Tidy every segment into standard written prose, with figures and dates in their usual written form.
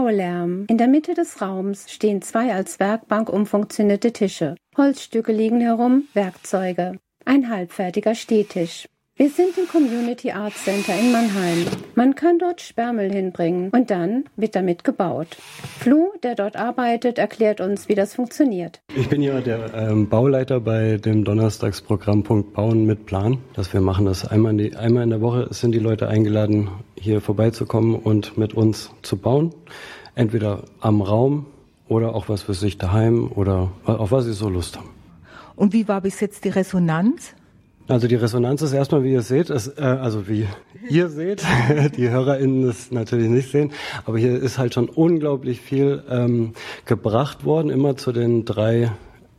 Baulärm. In der Mitte des Raums stehen 2 als Werkbank umfunktionierte Tische. Holzstücke liegen herum, Werkzeuge. Ein halbfertiger Stehtisch. Wir sind im Community Arts Center in Mannheim. Man kann dort Sperrmüll hinbringen und dann wird damit gebaut. Flo, der dort arbeitet, erklärt uns, wie das funktioniert. Ich bin ja der Bauleiter bei dem Donnerstagsprogramm Punkt Bauen mit Plan. Dass wir machen das einmal in der Woche, sind die Leute eingeladen, hier vorbeizukommen und mit uns zu bauen. Entweder am Raum oder auch was für sich daheim oder auf was sie so Lust haben. Und wie war bis jetzt die Resonanz? Also die Resonanz ist erstmal, wie ihr seht, wie ihr seht, die HörerInnen das natürlich nicht sehen, aber hier ist halt schon unglaublich viel gebracht worden, immer zu den 3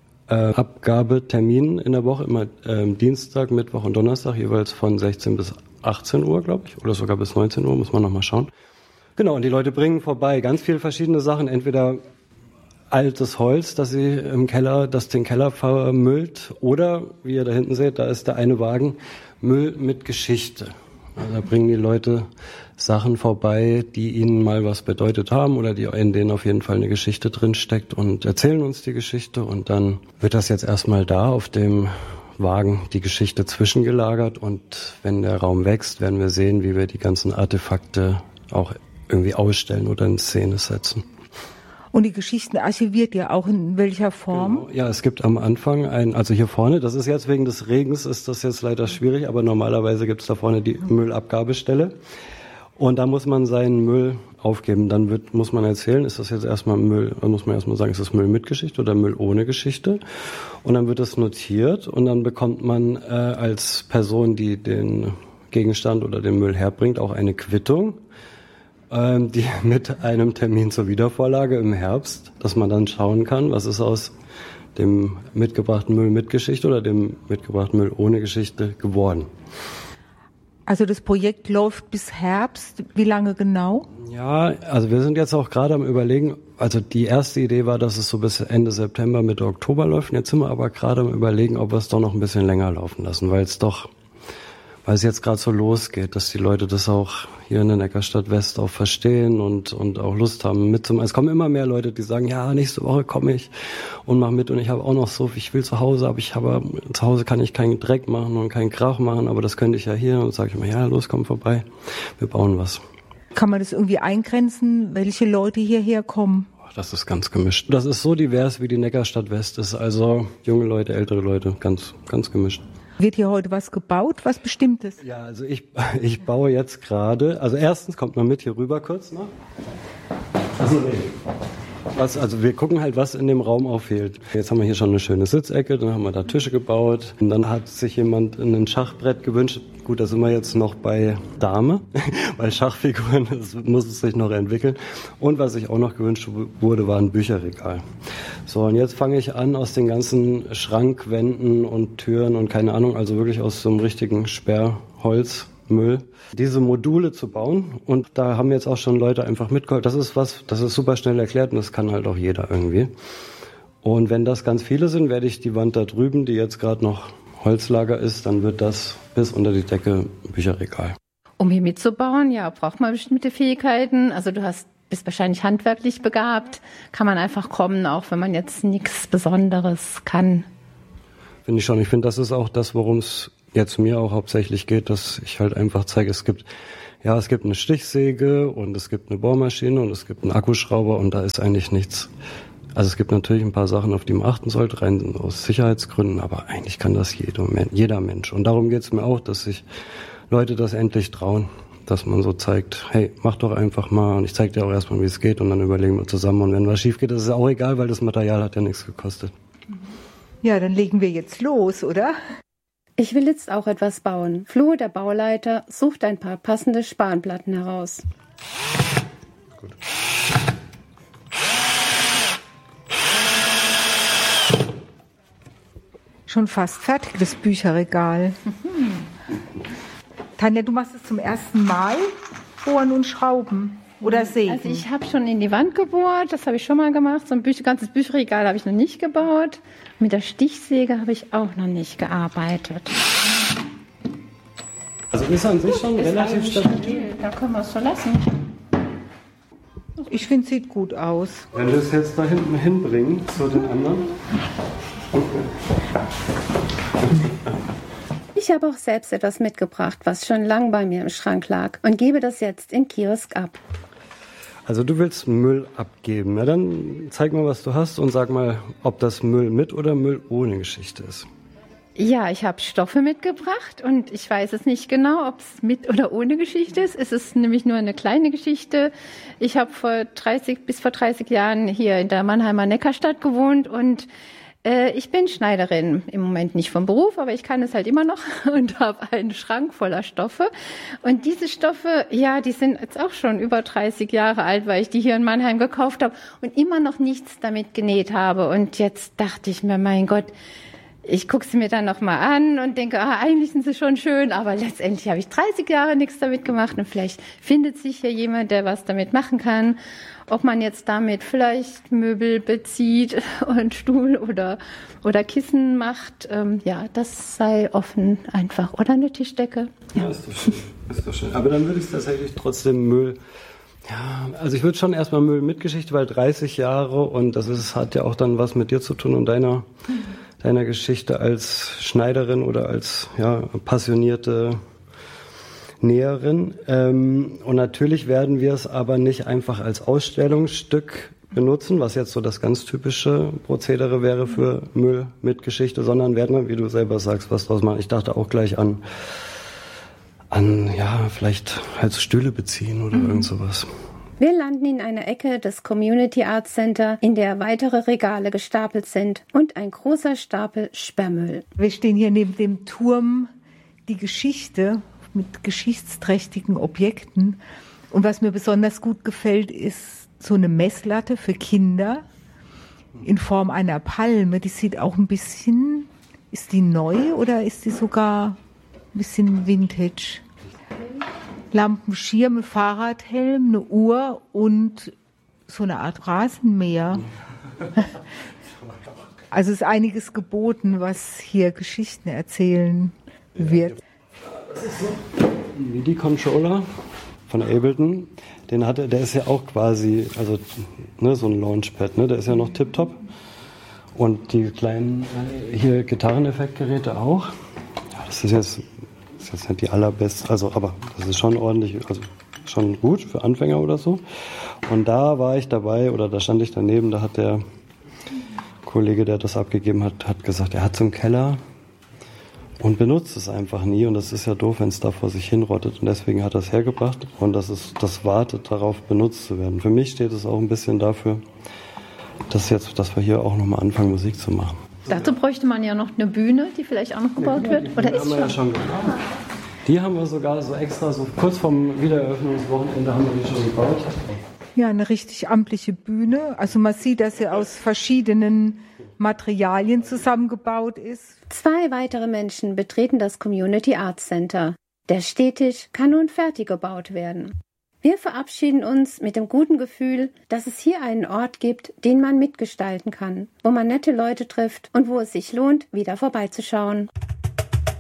Abgabeterminen in der Woche, immer Dienstag, Mittwoch und Donnerstag, jeweils von 16 bis 18 Uhr, glaube ich, oder sogar bis 19 Uhr, muss man nochmal schauen. Genau, und die Leute bringen vorbei ganz viele verschiedene Sachen, entweder altes Holz, das den Keller vermüllt, oder, wie ihr da hinten seht, da ist der eine Wagen, Müll mit Geschichte. Also da bringen die Leute Sachen vorbei, die ihnen mal was bedeutet haben oder in denen auf jeden Fall eine Geschichte drin steckt und erzählen uns die Geschichte und dann wird das jetzt erstmal da auf dem Wagen die Geschichte zwischengelagert und wenn der Raum wächst, werden wir sehen, wie wir die ganzen Artefakte auch irgendwie ausstellen oder in Szene setzen. Und die Geschichten archiviert ihr auch in welcher Form? Genau. Ja, es gibt am Anfang also hier vorne, das ist jetzt wegen des Regens, ist das jetzt leider schwierig, aber normalerweise gibt es da vorne die Müllabgabestelle. Und da muss man seinen Müll aufgeben. Dann muss man erzählen, ist das jetzt erstmal Müll, dann muss man erstmal sagen, ist das Müll mit Geschichte oder Müll ohne Geschichte? Und dann wird das notiert und dann bekommt man als Person, die den Gegenstand oder den Müll herbringt, auch eine Quittung. Die mit einem Termin zur Wiedervorlage im Herbst, dass man dann schauen kann, was ist aus dem mitgebrachten Müll mit Geschichte oder dem mitgebrachten Müll ohne Geschichte geworden. Also das Projekt läuft bis Herbst. Wie lange genau? Ja, also wir sind jetzt auch gerade am Überlegen, also die erste Idee war, dass es so bis Ende September, Mitte Oktober läuft. Jetzt sind wir aber gerade am Überlegen, ob wir es doch noch ein bisschen länger laufen lassen, weil es jetzt gerade so losgeht, dass die Leute das auch hier in der Neckarstadt West auch verstehen und auch Lust haben mitzumachen. Es kommen immer mehr Leute, die sagen, ja, nächste Woche komme ich und mach mit und ich habe auch noch so, ich will zu Hause, aber zu Hause kann ich keinen Dreck machen und keinen Krach machen, aber das könnte ich ja hier. Und sage ich immer, ja, los, komm vorbei, wir bauen was. Kann man das irgendwie eingrenzen, welche Leute hierher kommen? Das ist ganz gemischt. Das ist so divers, wie die Neckarstadt West ist. Also junge Leute, ältere Leute, ganz, ganz gemischt. Wird hier heute was gebaut, was Bestimmtes? Ja, also ich baue jetzt gerade, also erstens kommt man mit hier rüber kurz noch. Also nee. Also wir gucken halt, was in dem Raum auch fehlt. Jetzt haben wir hier schon eine schöne Sitzecke, dann haben wir da Tische gebaut. Und dann hat sich jemand ein Schachbrett gewünscht. Gut, da sind wir jetzt noch bei Dame, bei Schachfiguren, das muss es sich noch entwickeln. Und was sich auch noch gewünscht wurde, war ein Bücherregal. So, und jetzt fange ich an, aus den ganzen Schrankwänden und Türen und keine Ahnung, also wirklich aus so einem richtigen Sperrholzmüll, diese Module zu bauen. Und da haben jetzt auch schon Leute einfach mitgeholfen. Das ist super schnell erklärt und das kann halt auch jeder irgendwie. Und wenn das ganz viele sind, werde ich die Wand da drüben, die jetzt gerade noch Holzlager ist, dann wird das bis unter die Decke Bücherregal. Um hier mitzubauen, ja, braucht man bestimmte Fähigkeiten. Also bist wahrscheinlich handwerklich begabt. Kann man einfach kommen, auch wenn man jetzt nichts Besonderes kann. Finde ich schon. Ich finde, das ist auch das, worum es jetzt mir auch hauptsächlich geht, dass ich halt einfach zeige, es gibt eine Stichsäge und es gibt eine Bohrmaschine und es gibt einen Akkuschrauber und da ist eigentlich nichts. Also es gibt natürlich ein paar Sachen, auf die man achten sollte, rein aus Sicherheitsgründen, aber eigentlich kann das jeder Mensch. Und darum geht es mir auch, dass sich Leute das endlich trauen, dass man so zeigt, hey, mach doch einfach mal und ich zeige dir auch erstmal, wie es geht und dann überlegen wir zusammen. Und wenn was schief geht, ist es auch egal, weil das Material hat ja nichts gekostet. Ja, dann legen wir jetzt los, oder? Ich will jetzt auch etwas bauen. Flo, der Bauleiter, sucht ein paar passende Spanplatten heraus. Gut. Schon fast fertig, das Bücherregal. Tanja, du machst es zum ersten Mal, bohren und schrauben oder sägen? Also ich habe schon in die Wand gebohrt, das habe ich schon mal gemacht. So ein ganzes Bücherregal habe ich noch nicht gebaut. Mit der Stichsäge habe ich auch noch nicht gearbeitet. Also ist an sich schon relativ stabil. Da können wir es verlassen. Ich finde, sieht gut aus. Wenn wir es jetzt da hinten hinbringen zu den anderen. Ich habe auch selbst etwas mitgebracht, was schon lang bei mir im Schrank lag und gebe das jetzt im Kiosk ab. Also du willst Müll abgeben. Na dann zeig mal, was du hast und sag mal, ob das Müll mit oder Müll ohne Geschichte ist. Ja, ich habe Stoffe mitgebracht und ich weiß es nicht genau, ob es mit oder ohne Geschichte ist. Es ist nämlich nur eine kleine Geschichte. Ich habe vor 30 Jahren hier in der Mannheimer Neckarstadt gewohnt und ich bin Schneiderin, im Moment nicht vom Beruf, aber ich kann es halt immer noch und habe einen Schrank voller Stoffe. Und diese Stoffe, ja, die sind jetzt auch schon über 30 Jahre alt, weil ich die hier in Mannheim gekauft habe und immer noch nichts damit genäht habe. Und jetzt dachte ich mir, mein Gott, ich gucke sie mir dann nochmal an und denke, eigentlich sind sie schon schön, aber letztendlich habe ich 30 Jahre nichts damit gemacht und vielleicht findet sich hier jemand, der was damit machen kann. Ob man jetzt damit vielleicht Möbel bezieht und Stuhl oder Kissen macht, ja, das sei offen einfach. Oder eine Tischdecke. Ja, ist doch schön. Ist doch schön. Aber dann würde ich tatsächlich trotzdem Müll. Ja, also ich würde schon erstmal Müll mit Geschichte, weil 30 Jahre und hat ja auch dann was mit dir zu tun und deiner Geschichte als Schneiderin oder als passionierte Näherin. Und natürlich werden wir es aber nicht einfach als Ausstellungsstück benutzen, was jetzt so das ganz typische Prozedere wäre für Müll mit Geschichte, sondern werden, wie du selber sagst, was draus machen. Ich dachte auch gleich an vielleicht halt Stühle beziehen oder irgend sowas. Wir landen in einer Ecke des Community Art Center, in der weitere Regale gestapelt sind und ein großer Stapel Sperrmüll. Wir stehen hier neben dem Turm Die Geschichte mit geschichtsträchtigen Objekten. Und was mir besonders gut gefällt, ist so eine Messlatte für Kinder in Form einer Palme. Die sieht auch ein bisschen, ist die neu oder ist die sogar ein bisschen vintage? Lampenschirm, Fahrradhelm, eine Uhr und so eine Art Rasenmäher. Also ist einiges geboten, was hier Geschichten erzählen wird. Das ist so ein MIDI-Controller von Ableton. Der ist ja auch quasi, also so ein Launchpad, der ist ja noch tipptopp. Und die kleinen hier Gitarreneffektgeräte auch. Ja, das ist jetzt nicht die allerbeste, aber das ist schon ordentlich, also schon gut für Anfänger oder so. Und da war ich dabei, oder da stand ich daneben, da hat der Kollege, der das abgegeben hat gesagt, er hat so einen Keller und benutzt es einfach nie. Und das ist ja doof, wenn es da vor sich hinrottet. Und deswegen hat er es hergebracht und das wartet darauf, benutzt zu werden. Für mich steht es auch ein bisschen dafür, dass wir hier auch nochmal anfangen, Musik zu machen. Dazu bräuchte man ja noch eine Bühne, die vielleicht auch noch gebaut wird. Oder ist haben wir schon gebaut. Die haben wir sogar so extra, so kurz vorm Wiedereröffnungswochenende haben wir die schon gebaut. Ja, eine richtig amtliche Bühne. Also man sieht, dass sie aus verschiedenen Materialien zusammengebaut ist. 2 weitere Menschen betreten das Community Art Center. Der Stehtisch kann nun fertig gebaut werden. Wir verabschieden uns mit dem guten Gefühl, dass es hier einen Ort gibt, den man mitgestalten kann, wo man nette Leute trifft und wo es sich lohnt, wieder vorbeizuschauen.